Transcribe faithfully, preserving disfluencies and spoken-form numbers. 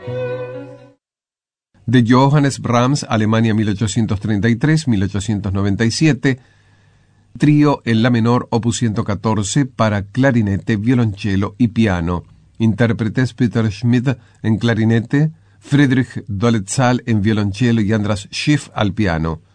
De Johannes Brahms, Alemania mil ochocientos treinta y tres a mil ochocientos noventa y siete, trío en la menor opus ciento catorce para clarinete, violonchelo y piano. Intérpretes Peter Schmidt en clarinete, Friedrich Dolezal en violonchelo y Andras Schiff al piano.